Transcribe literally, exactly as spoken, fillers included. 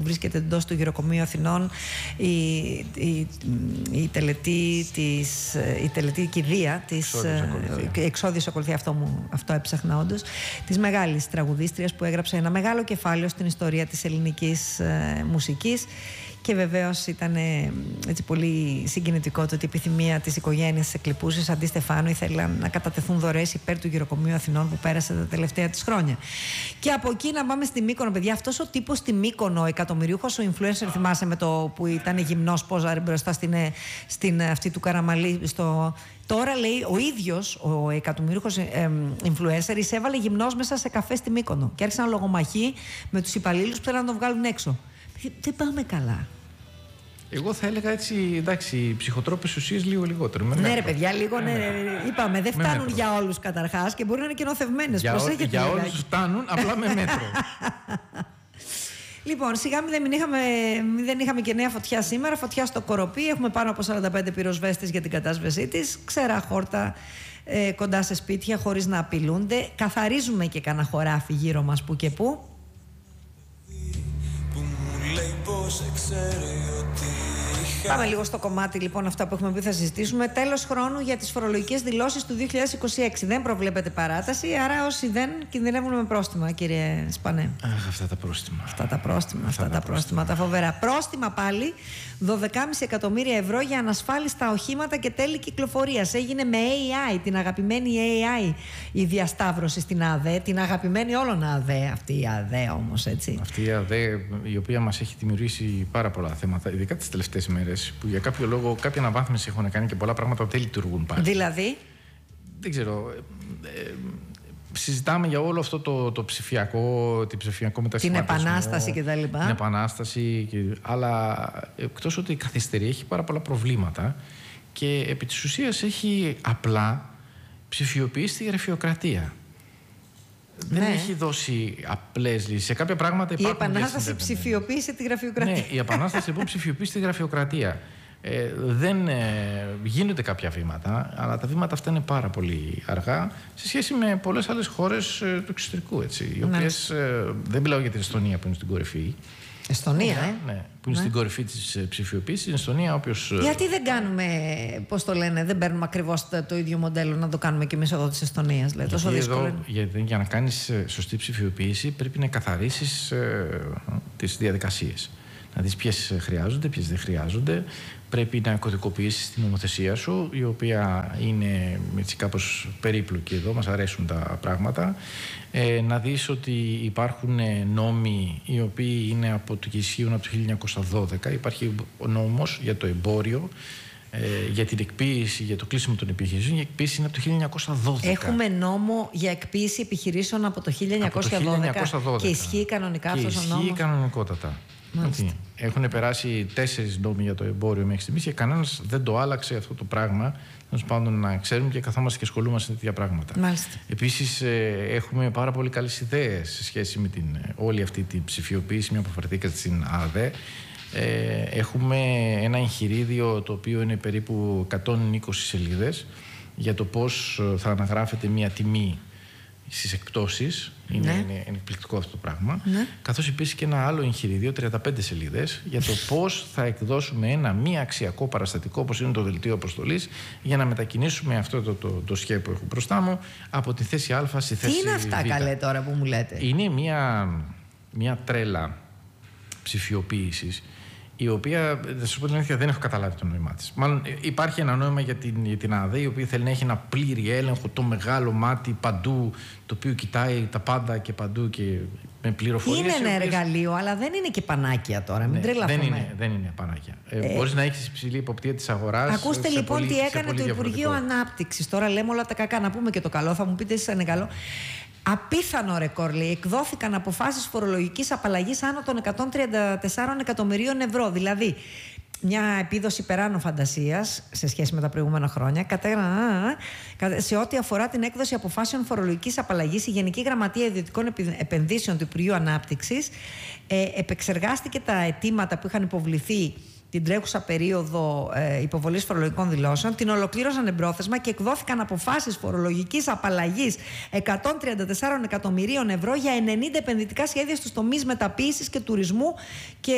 βρίσκεται εντός του Γυροκομείου Αθηνών η, η, η τελετή της, η τελετή κηδεία της εξώδιος ακολουθεί, αυτό, μου, αυτό έψαχνα όντως, της μεγάλης τραγουδίστριας που έγραψε ένα μεγάλο κεφάλαιο στην ιστορία της ελληνικής ε, μουσικής. Και βεβαίως ήταν έτσι πολύ συγκινητικό το ότι η επιθυμία της οικογένειας της Εκλιππούσης αντί Στεφάνου ήθελαν να κατατεθούν δωρεές υπέρ του Γυροκομείου Αθηνών που πέρασε τα τελευταία της χρόνια. Και από εκεί να πάμε στη Μύκονο, παιδιά. Αυτός ο τύπος στη Μύκονο, ο εκατομμυρίουχος, ο influencer, θυμάσαι, με το που ήταν γυμνός πόζαρ μπροστά στην, στην αυτή του Καραμαλή. Στο... Τώρα λέει ο ίδιος ο εκατομμυρίουχος ε, influencer εισέβαλε γυμνός μέσα σε καφέ στη Μύκονο και άρχισαν λογομαχή με τους υπαλλήλους που θέλαν να τον βγάλουν έξω. Δεν πάμε καλά. Εγώ θα έλεγα έτσι, εντάξει, ψυχοτρόπες ουσίες λίγο λιγότερο. Ναι, μέτρο. Ρε παιδιά, λίγο ναι, ναι. Είπαμε, δεν φτάνουν με για όλους καταρχάς και μπορεί να είναι και νοθευμένες. Για, ό, για όλους φτάνουν, απλά με μέτρο. Λοιπόν, σιγά μην δεν είχαμε, δεν είχαμε και νέα φωτιά σήμερα. Φωτιά στο Κοροπή. Έχουμε πάνω από σαράντα πέντε πυροσβέστες για την κατάσβεσή της. Ξέρα χόρτα ε, κοντά σε σπίτια χωρίς να απειλούνται. Καθαρίζουμε και κανένα χωράφι γύρω μας που και που. Πάμε λίγο στο κομμάτι λοιπόν αυτά που έχουμε πει θα συζητήσουμε. Τέλος χρόνου για τις φορολογικές δηλώσεις του δύο χιλιάδες είκοσι έξι. Δεν προβλέπεται παράταση, άρα όσοι δεν κινδυνεύουν με πρόστιμα, κύριε Σπανέ. Αχ, αυτά τα πρόστιμα. Αυτά τα πρόστιμα, αυτά, αυτά τα πρόστιμα, τα φοβερά. Πρόστιμα πάλι, δώδεκα κόμμα πέντε εκατομμύρια ευρώ για ανασφάλιστα οχήματα και τέλη κυκλοφορίας. Έγινε με έι άι, την αγαπημένη έι άι η διασταύρωση στην ΑΔΕ, την αγαπημένη όλων ΑΔΕ, αυτή η ΑΔΕ όμως, έτσι. Αυτή η ΑΔΕ η οποία μας έχει δημιουργήσει πάρα πολλά θέματα, ειδικά τις τελευταίες μέρες. Που για κάποιο λόγο, κάποια αναβάθμιση έχουν κάνει και πολλά πράγματα δεν λειτουργούν πάλι. Δηλαδή. Δεν ξέρω. Ε, ε, συζητάμε για όλο αυτό το, το ψηφιακό, την ψηφιακό μετασχηματισμό. Την επανάσταση κτλ. Την επανάσταση. Και, αλλά εκτός ότι καθυστερεί, έχει πάρα πολλά προβλήματα και επί της ουσίας έχει απλά ψηφιοποιήσει τη γραφειοκρατία. Δεν ναι. έχει δώσει απλές λύσεις. Σε κάποια πράγματα υπάρχουν. Η επανάσταση ψηφιοποίησε τη γραφειοκρατία. Ναι, η επανάσταση λοιπόν ψηφιοποίησε τη γραφειοκρατία. Ε, δεν ε, γίνονται κάποια βήματα, αλλά τα βήματα αυτά είναι πάρα πολύ αργά σε σχέση με πολλές άλλες χώρες ε, του εξωτερικού. Έτσι, οι ναι. οποίες, ε, δεν μιλάω για την Εστονία που είναι στην κορυφή. Εστονία, ε? Ναι, που είναι ναι. στην κορυφή της ψηφιοποίησης. Στην Εστονία, όποιος. Γιατί δεν κάνουμε, πώς το λένε, δεν παίρνουμε ακριβώς το, το ίδιο μοντέλο να το κάνουμε και εμείς εδώ της Εστονίας, λέει. Τόσο δύσκολο. Εδώ, για, για να κάνεις σωστή ψηφιοποίηση πρέπει να καθαρίσεις ε, τις διαδικασίες. Να δεις ποιες χρειάζονται, ποιες δεν χρειάζονται. Πρέπει να κωδικοποιήσεις την νομοθεσία σου, η οποία είναι έτσι κάπως περίπλοκη εδώ, μας αρέσουν τα πράγματα. Ε, να δεις ότι υπάρχουν νόμοι οι οποίοι είναι από το, και ισχύουν από το χίλια εννιακόσια δώδεκα. Υπάρχει ο νόμος για το εμπόριο, ε, για την εκποίηση, για το κλείσιμο των επιχειρήσεων. Η εκποίηση είναι από το χίλια εννιακόσια δώδεκα. Έχουμε νόμο για εκποίηση επιχειρήσεων από το χίλια εννιακόσια δώδεκα, από το χίλια εννιακόσια δώδεκα. Και ισχύει κανονικά αυτός ο νόμος. Ισχύει κανονικότατα. Okay. Έχουν περάσει τέσσερις νόμοι για το εμπόριο μέχρι στιγμής και κανένας δεν το άλλαξε αυτό το πράγμα. Τέλος πάντων, να ξέρουμε και καθόμαστε και ασχολούμαστε με τέτοια πράγματα. Μάλιστα. Επίσης, ε, έχουμε πάρα πολύ καλές ιδέες σε σχέση με την, όλη αυτή την ψηφιοποίηση, μια που αφαιρθήκατε στην ΑΔΕ. Ε, έχουμε ένα εγχειρίδιο το οποίο είναι περίπου εκατόν είκοσι σελίδες για το πώς θα αναγράφεται μια τιμή στις εκπτώσεις. Είναι, ναι. είναι, είναι εκπληκτικό αυτό το πράγμα. Ναι. Καθώς επίσης και ένα άλλο εγχειρίδιο, τριάντα πέντε σελίδες, για το πώς θα εκδώσουμε ένα μη αξιακό παραστατικό, όπως είναι το δελτίο αποστολής, για να μετακινήσουμε αυτό το, το, το σχέδιο που έχω μπροστά μου από τη θέση Α στη θέση Β. Τι είναι αυτά, καλέ, τώρα που μου λέτε? Είναι μια, μια τρέλα ψηφιοποίησης, η οποία, θα σου πω την αλήθεια, δεν έχω καταλάβει το νόημά της. Μάλλον υπάρχει ένα νόημα για την, για την ΑΔΕ, η οποία θέλει να έχει ένα πλήρη έλεγχο, το μεγάλο μάτι παντού, το οποίο κοιτάει τα πάντα και παντού και με πληροφορίες. Είναι ένα οποίες... εργαλείο, αλλά δεν είναι και πανάκια τώρα. Μην ναι, τρελαθούμε. Δεν είναι, δεν είναι πανάκια. Ε, ε, μπορείς να έχεις υψηλή υποπτία της αγοράς. Ακούστε λοιπόν πολύ, τι έκανε το Υπουργείο Ανάπτυξης. Τώρα λέμε όλα τα κακά, να πούμε και το καλό. Θα μου πείτε εσείς αν είναι καλό. Απίθανο ρεκόρ, λέει. Εκδόθηκαν αποφάσεις φορολογικής απαλλαγής άνω των εκατόν τριάντα τέσσερα εκατομμυρίων ευρώ. Δηλαδή, μια επίδοση περάνω φαντασίας σε σχέση με τα προηγούμενα χρόνια. Σε ό,τι αφορά την έκδοση αποφάσεων φορολογικής απαλλαγής, η Γενική Γραμματεία Ιδιωτικών Επενδύσεων του Υπουργείου Ανάπτυξης ε, επεξεργάστηκε τα αιτήματα που είχαν υποβληθεί την τρέχουσα περίοδο ε, υποβολής φορολογικών δηλώσεων, την ολοκλήρωσαν εμπρόθεσμα και εκδόθηκαν αποφάσεις φορολογικής απαλλαγής εκατόν τριάντα τέσσερα εκατομμυρίων ευρώ για ενενήντα επενδυτικά σχέδια στους τομείς μεταποίησης και τουρισμού και